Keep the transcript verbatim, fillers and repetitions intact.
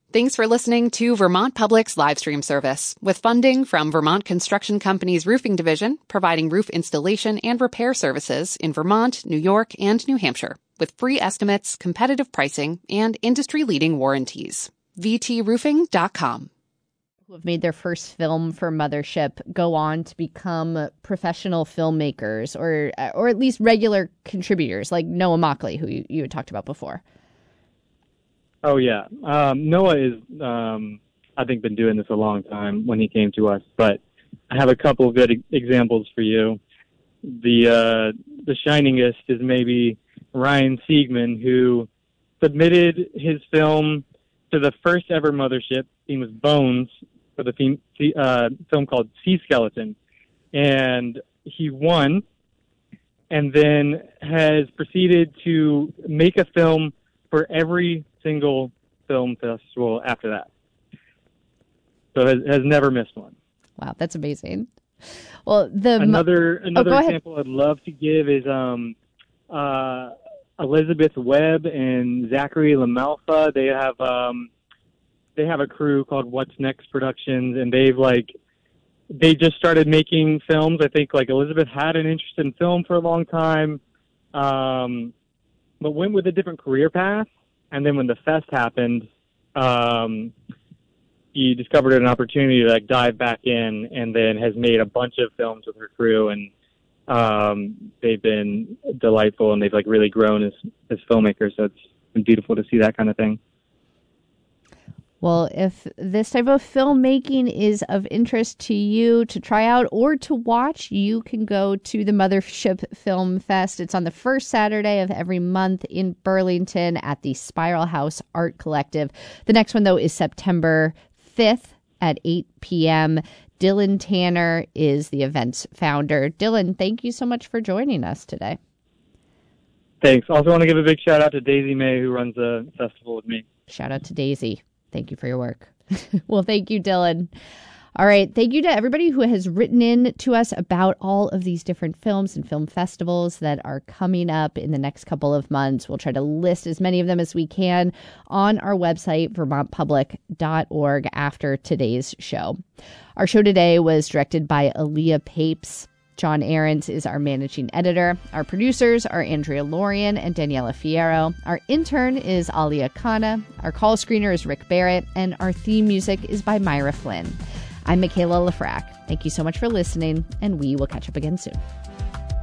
Thanks for listening to Vermont Public's live stream service, with funding from Vermont Construction Company's Roofing Division, providing roof installation and repair services in Vermont, New York, and New Hampshire, with free estimates, competitive pricing, and industry-leading warranties. v t roofing dot com. Who have made their first film for Mothership go on to become professional filmmakers, or or at least regular contributors, like Noah Mockley, who you, you had talked about before. Oh, yeah. Um, Noah is, um, I think, been doing this a long time when he came to us, but I have a couple of good e- examples for you. The uh, the shiningest is maybe Ryan Siegman, who submitted his film to the first ever Mothership. It was Bones, for the theme, uh, film called Sea Skeleton. And he won, and then has proceeded to make a film for every single film festival after that. So has, has never missed one. Wow, that's amazing. Well, the another another oh, example I'd love to give is um, uh, Elizabeth Webb and Zachary LaMalfa. They have um, they have a crew called What's Next Productions, and they've like they just started making films. I think like Elizabeth had an interest in film for a long time, um, but went with a different career path. And then when the fest happened, um, he discovered an opportunity to like dive back in, and then has made a bunch of films with her crew, and um, they've been delightful, and they've like really grown as as filmmakers. So it's been beautiful to see that kind of thing. Well, if this type of filmmaking is of interest to you to try out or to watch, you can go to the Mothership Film Fest. It's on the first Saturday of every month in Burlington at the Spiral House Art Collective. The next one, though, is September fifth at eight p.m. Dylan Tanner is the event's founder. Dylan, thank you so much for joining us today. Thanks. Also want to give a big shout out to Daisy May, who runs the festival with me. Shout out to Daisy. Thank you for your work. Well, thank you, Dylan. All right. Thank you to everybody who has written in to us about all of these different films and film festivals that are coming up in the next couple of months. We'll try to list as many of them as we can on our website, vermont public dot org, after today's show. Our show today was directed by Aaliyah Papes. John Ahrens is our managing editor. Our producers are Andrea Lorian and Daniela Fierro. Our intern is Alia Khanna. Our call screener is Rick Barrett. And our theme music is by Myra Flynn. I'm Michaela Lafrac. Thank you so much for listening, and we will catch up again soon.